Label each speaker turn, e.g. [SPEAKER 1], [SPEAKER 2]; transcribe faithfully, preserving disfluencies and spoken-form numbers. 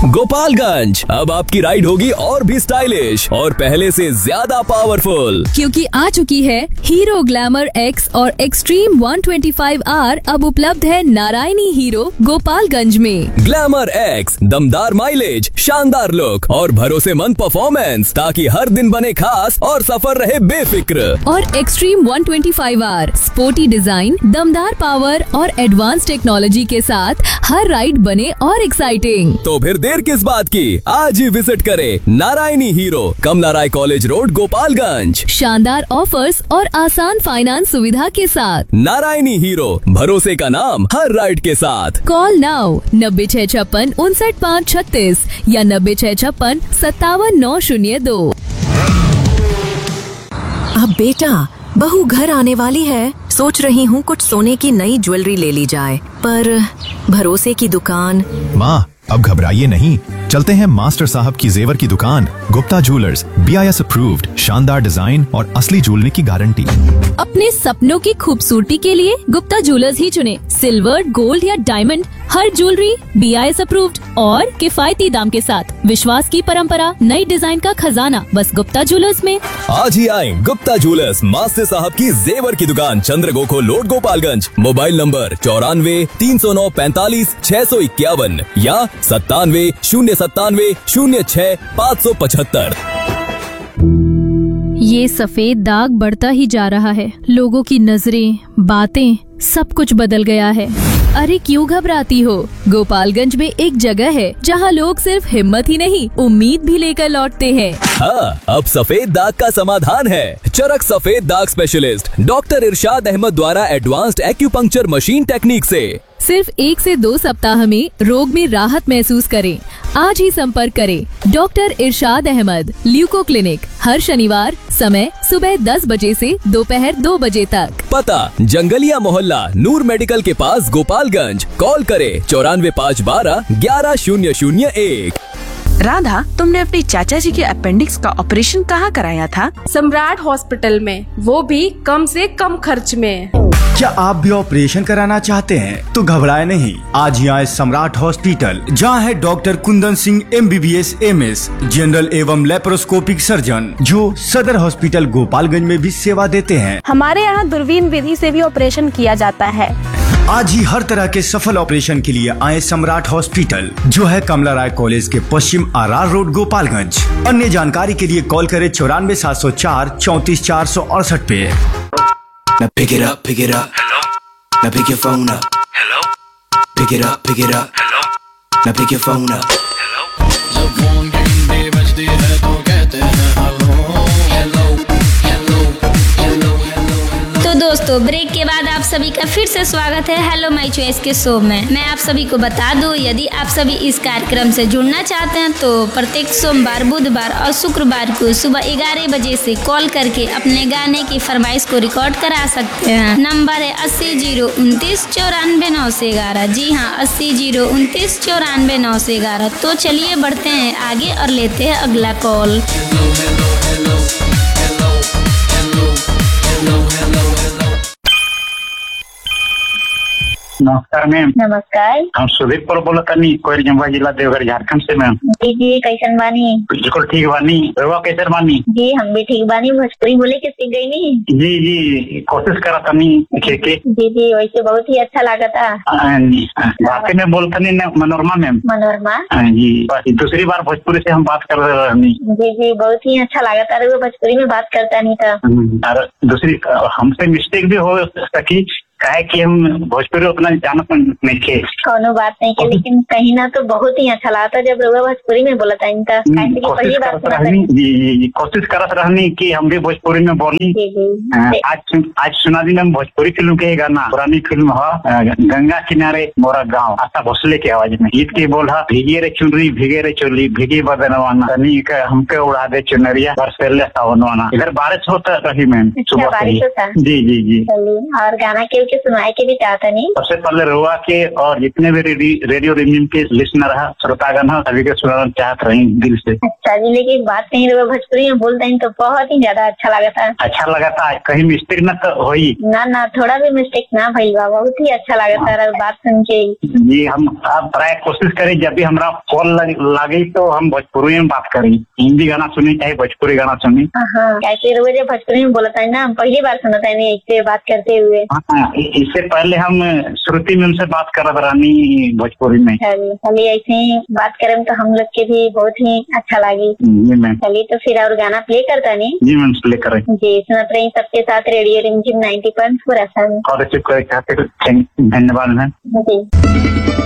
[SPEAKER 1] गोपालगंज, अब आपकी राइड होगी और भी स्टाइलिश और पहले से ज्यादा पावरफुल,
[SPEAKER 2] क्योंकि आ चुकी है हीरो ग्लैमर एक्स और एक्सट्रीम एक सौ पच्चीस आर। अब उपलब्ध है नारायणी हीरो गोपालगंज में।
[SPEAKER 1] ग्लैमर एक्स, दमदार माइलेज, शानदार लुक और भरोसेमंद परफॉर्मेंस, ताकि हर दिन बने खास और सफर रहे बेफिक्र।
[SPEAKER 2] और एक्सट्रीम एक सौ पच्चीस आर, स्पोर्टी डिजाइन, दमदार पावर और एडवांस टेक्नोलॉजी के साथ हर राइड बने और एक्साइटिंग।
[SPEAKER 1] तो फिर देर किस बात की, आज ही विजिट करें नारायणी हीरो, कमला राय कॉलेज रोड, गोपालगंज।
[SPEAKER 2] शानदार ऑफर्स और आसान फाइनेंस सुविधा के साथ।
[SPEAKER 1] नारायणी हीरो, भरोसे का नाम हर राइड के साथ।
[SPEAKER 2] कॉल नाउ नब्बे छह छप्पन उनसठ पाँच छत्तीस या नब्बे छह छप्पन सत्तावन नौ शून्य दो।
[SPEAKER 3] अब बेटा, बहू घर आने वाली है, सोच रही हूँ कुछ सोने की नई ज्वेलरी ले ली जाए, पर भरोसे की दुकान।
[SPEAKER 4] माँ, अब घबराइए नहीं, चलते हैं मास्टर साहब की जेवर की दुकान, Gupta jewellers, B I S approved, शानदार डिजाइन और असली ज्वेलरी की गारंटी।
[SPEAKER 2] अपने सपनों की खूबसूरती के लिए गुप्ता ज्वेलर्स ही चुने। सिल्वर, गोल्ड या diamond, her jewellery B I S approved और किफायती दाम के साथ। विश्वास की परंपरा, नई डिजाइन का खजाना, बस गुप्ता ज्वेलर्स में।
[SPEAKER 1] आज ही आए गुप्ता ज्वेलर्स, मास्टर साहब की जेवर की दुकान, चंद्रगोखो रोड, गोपालगंज। मोबाइल नंबर चौरानवे तीन सौ नौ पैंतालीस छह सौ इक्यावन या सत्तानवे शून्य सत्तानवे शून्य छह पाँच सौ पचहत्तर।
[SPEAKER 2] ये सफेद दाग बढ़ता ही जा रहा है। लोगों की नजरें, बातें, सब कुछ बदल गया है। अरे क्यों घबराती हो? गोपालगंज में एक जगह है जहां लोग सिर्फ हिम्मत ही नहीं, उम्मीद भी लेकर लौटते हैं।
[SPEAKER 1] हाँ, अब सफेद दाग का समाधान है। चरक सफेद दाग स्पेशलिस्ट डॉक्टर इरशाद अहमद द्वारा एडवांस्ड एक्यूपंक्चर मशीन टेक्निक से
[SPEAKER 2] सिर्फ एक से दो सप्ताह में रोग में राहत महसूस करें। आज ही संपर्क करें डॉक्टर इरशाद अहमद, ल्यूको क्लिनिक, हर शनिवार, समय सुबह दस बजे से दोपहर दो बजे तक।
[SPEAKER 1] पता जंगलिया मोहल्ला, नूर मेडिकल के पास, गोपालगंज। कॉल करें चौरानवे पाँच बारह ग्यारह शून्य शून्य एक।
[SPEAKER 5] राधा, तुमने अपनी चाचा जी के अपेंडिक्स का ऑपरेशन कहाँ कराया था?
[SPEAKER 6] सम्राट हॉस्पिटल में, वो भी कम से कम खर्च में।
[SPEAKER 7] क्या आप भी ऑपरेशन कराना चाहते हैं? तो घबराए नहीं, आज ही आए सम्राट हॉस्पिटल, जहां है doctor Kundan Singh M B B S M S, general एवं लेप्रोस्कोपिक सर्जन, जो सदर हॉस्पिटल गोपालगंज में भी सेवा देते हैं।
[SPEAKER 6] हमारे यहाँ दूरबीन विधि से भी ऑपरेशन किया जाता है।
[SPEAKER 7] आज ही हर तरह के सफल ऑपरेशन के लिए आए सम्राट हॉस्पिटल, जो है कमला राय कॉलेज के पश्चिम आर आर रोड, गोपालगंज। अन्य जानकारी के लिए कॉल करें चौरानवे सात सौ चार चौतीस चार सौ अड़सठ पे।
[SPEAKER 8] Now pick it up, pick it up. Hello. Now pick your phone up. Hello. Pick it up, pick it up. Hello. Now pick your phone up. Hello. जब फोन घंटे बजती है तो कहते हैं hello hello hello hello hello.
[SPEAKER 9] तो दोस्तों, break के बाद आप सभी का फिर से स्वागत है हेलो माय चॉइस के शो में। मैं आप सभी को बता दूं, यदि आप सभी इस कार्यक्रम से जुड़ना चाहते हैं तो प्रत्येक सोमवार, बुधवार और शुक्रवार को सुबह ग्यारह बजे से कॉल करके अपने गाने की फरमाइश को रिकॉर्ड करा सकते हैं। नंबर है अस्सी जीरो उनतीस चौरानवे नौ से ग्यारह। जी हाँ, अस्सी जीरो उनतीस चौरानवे नौ से ग्यारह। तो चलिए बढ़ते हैं आगे और लेते हैं अगला कॉल।
[SPEAKER 10] नमस्कार मैम।
[SPEAKER 9] नमस्कार,
[SPEAKER 10] हम सुदीप पर बोला तनी, कोई जम्वा जिला देवघर, झारखंड से मैम।
[SPEAKER 9] जी जी, कैसन बानी?
[SPEAKER 10] बिल्कुल ठीक बानी, रवा कैसन बानी?
[SPEAKER 9] जी हम भी ठीक बानी। भोजपुरी बोले के सीख गई नहीं?
[SPEAKER 10] जी जी, कोशिश करा तनी के के।
[SPEAKER 9] जी जी, वैसे बहुत ही अच्छा लगा था।
[SPEAKER 10] बातें में बोलता नहीं मनोरमा मैम।
[SPEAKER 9] मनोरमा
[SPEAKER 10] जी, बस दूसरी बार भोजपुरी से हम बात कर रहे हैं।
[SPEAKER 9] जी जी, बहुत ही अच्छा लगा था। वो भोजपुरी में बात करता नहीं था।
[SPEAKER 10] और दूसरी हमसे मिस्टेक भी हो सकी, काहे कि हम भोजपुरी उतना जानत नहीं थे।
[SPEAKER 9] कोनो बात नहीं के, लेकिन कहीं ना तो बहुत ही अच्छा लगा था जब लोग भोजपुरी में बोला था। इनका
[SPEAKER 10] कोशिश करत रहनी जी, कोशिश करत रहनी कि हम भी भोजपुरी में बोली।
[SPEAKER 9] जी जी।
[SPEAKER 10] आज आज सुना दी मैम भोजपुरी फिल्म के गाना, पुरानी फिल्म है गंगा किनारे मोरा गाँव, आशा भोसले की आवाज में गीत के बोल है, भीगे रे चुनरी भीगे रे चोली भीगे बदनवाना, तनी हमके उड़ा दे चुनरिया बरसेले सावनवाना। इधर बारिश होता रही मैम सुबह से।
[SPEAKER 9] बारिश होता?
[SPEAKER 10] जी जी जी।
[SPEAKER 9] और गाना के
[SPEAKER 11] के सुनाए के भी चाहता नहीं।
[SPEAKER 10] सबसे पहले रुआ के और जितने भी रेडी, रेडियो रिमझिम के लिसनर है, श्रोतागण है, सभी के सुनाना चाहत रही दिल से।
[SPEAKER 11] अच्छा जी, लेकिन एक बात नहीं, रुआ भोजपुरी में बोलते हैं तो बहुत ही ज्यादा अच्छा लगा था।
[SPEAKER 10] अच्छा लगा था, कहीं मिस्टेक न तो हुई?
[SPEAKER 11] ना ना, थोड़ा भी मिस्टेक ना भई बा, बहुत ही अच्छा लगा था बात सुन के।
[SPEAKER 10] जी, हम आप प्राय कोशिश करें जब भी हमारा कॉल लगे तो हम भोजपुरी में बात करें, हिंदी गाना सुनी चाहे भोजपुरी गाना सुनी।
[SPEAKER 11] हाँ, कैसे रुआ जब भोजपुरी में बोलता है ना, हम पहली बार सुना था इससे बात करते हुए।
[SPEAKER 10] हाँ, इससे पहले हम श्रुति में उनसे बात कर रानी भोजपुरी में।
[SPEAKER 11] चलिए ऐसे ही बात करें तो हम लोग के भी बहुत ही अच्छा लगी।
[SPEAKER 10] जी मैम।
[SPEAKER 11] चलिए तो फिर और गाना प्ले करता नहीं?
[SPEAKER 10] जी मैम, प्ले करें।
[SPEAKER 11] जी, सुनते रही सबके साथ रेडियो रिमझिम ninety point four F M.
[SPEAKER 10] और धन्यवाद मैम।
[SPEAKER 11] जी।